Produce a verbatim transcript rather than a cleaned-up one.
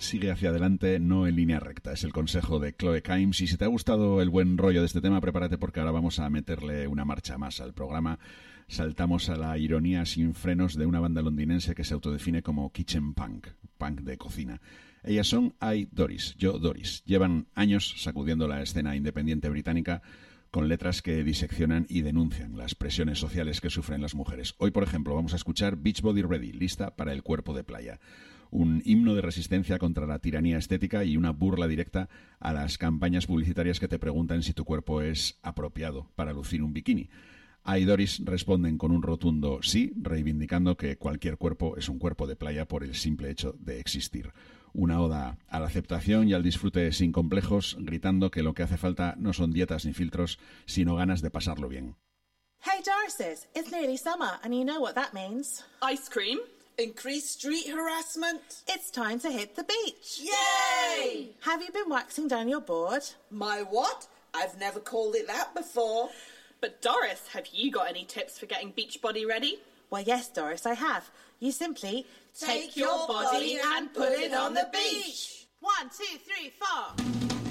sigue hacia adelante, no en línea recta. Es el consejo de Chloe Kimes. Y si te ha gustado el buen rollo de este tema, prepárate porque ahora vamos a meterle una marcha más al programa. Saltamos a la ironía sin frenos de una banda londinense que se autodefine como kitchen punk, punk de cocina. Ellas son I, Doris, yo, Doris. Llevan años sacudiendo la escena independiente británica con letras que diseccionan y denuncian las presiones sociales que sufren las mujeres. Hoy, por ejemplo, vamos a escuchar Beachbody Ready, lista para el cuerpo de playa. Un himno de resistencia contra la tiranía estética y una burla directa a las campañas publicitarias que te preguntan si tu cuerpo es apropiado para lucir un bikini. I, Doris responden con un rotundo sí, reivindicando que cualquier cuerpo es un cuerpo de playa por el simple hecho de existir. Una oda a la aceptación y al disfrute sin complejos, gritando que lo que hace falta no son dietas ni filtros, sino ganas de pasarlo bien. Hey Doris, it's nearly summer and you know what that means. Ice cream? Increased street harassment? It's time to hit the beach. Yay! Have you been waxing down your board? My what? I've never called it that before. But Doris, have you got any tips for getting Beachbody ready? Well, yes, Doris, I have. You simply take your body and put it on the beach. One, two, three, four.